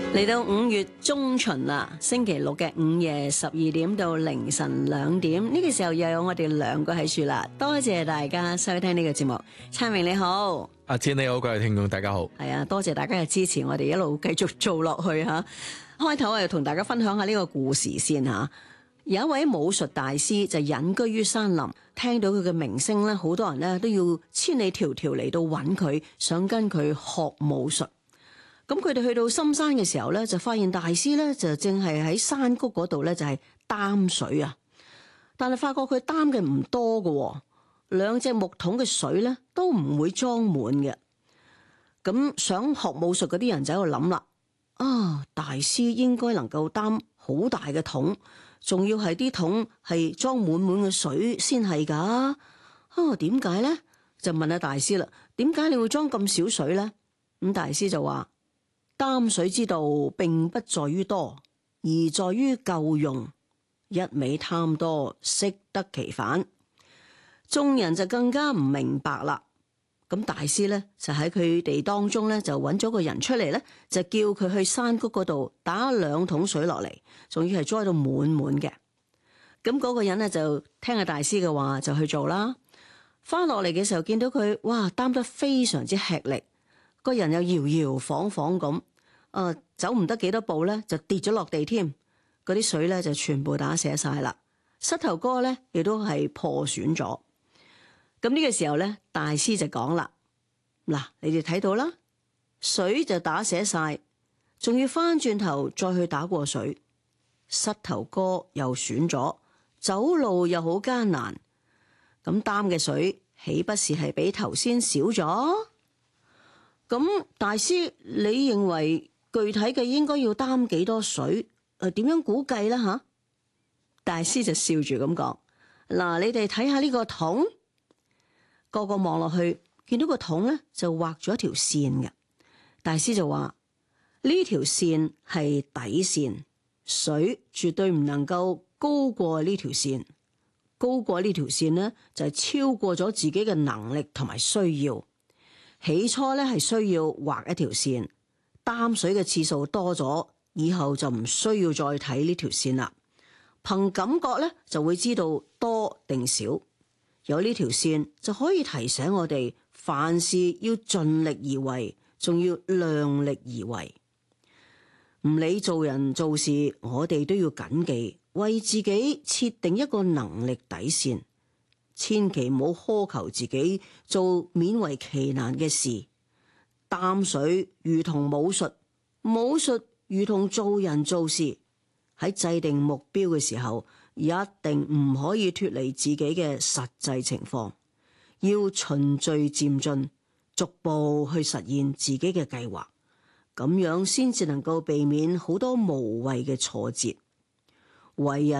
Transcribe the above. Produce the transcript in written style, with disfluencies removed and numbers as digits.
嚟到5月中旬啦，星期六嘅午夜12點到凌晨2點，呢個時候又有我哋兩個喺處啦。多謝大家收聽呢個節目。燦榮你好， 阿千你好，各位聽眾大家好。係啊，多謝大家嘅支持，我哋一路繼續做落去吓。開頭我又同大家分享下呢個故事先吓。有一位武術大師就隱居於山林，聽到佢嘅名聲咧，好多人咧都要千里迢迢嚟到揾佢，想跟佢學武術。咁佢哋去到深山嘅時候咧，就發現大師咧就正係喺山谷嗰度咧，就係擔水啊。但係發覺佢擔嘅唔多嘅，2隻木桶嘅水咧都唔會裝滿嘅。咁想學武術嗰啲人就喺度諗啦，大師應該能夠擔好大嘅桶，仲要係啲桶係裝滿滿嘅水先係噶。點解咧？就問下大師啦，點解你會裝咁少水咧？咁大師就話：擔水之道並不在於多，而在於夠用。一味貪多，適得其反。眾人就更加唔明白啦。咁大師咧就喺佢哋當中咧就揾咗個人出嚟咧，就叫佢去山谷嗰度打2桶水落嚟，仲要係裝到滿滿嘅。咁嗰個人咧就聽下大師嘅話就去做啦。翻落嚟嘅時候見到佢，哇，擔得非常之吃力，個人又搖搖晃晃咁。走唔得幾多步咧，就跌咗落地添。嗰啲水咧就全部打瀉晒啦，膝頭哥咧亦都係破損咗。咁呢個時候咧，大師就講啦：嗱，你哋睇到啦，水就打瀉晒，仲要翻轉頭再去打過水，膝頭哥又損咗，走路又好艱難。咁擔嘅水豈不是係比頭先少咗？咁大師，你認為具體嘅應該要擔幾多水？點樣估計啦吓？大師就笑住咁講：嗱，你哋睇下呢個桶，個個望落去，見到個桶咧就畫咗一條線嘅。大師就話：呢條線係底線，水絕對唔能夠高過呢條線。高過呢條線呢，就係超過咗自己嘅能力同埋需要。起初咧係需要畫一條線，擔水嘅次數多咗，以後就唔需要再睇呢條線啦。憑感覺咧就會知道多定少。有呢條線就可以提醒我哋，凡事要盡力而為，仲要量力而為。唔理做人做事，我哋都要謹記，為自己設定一個能力底線。千祈唔好苛求自己做勉為其難嘅事。擔水如同武術，武術如同做人做事。喺制定目標嘅時候，一定唔可以脫離自己嘅實際情況，要循序漸進，逐步去實現自己嘅計劃，咁樣先至能夠避免好多無謂嘅挫折。為人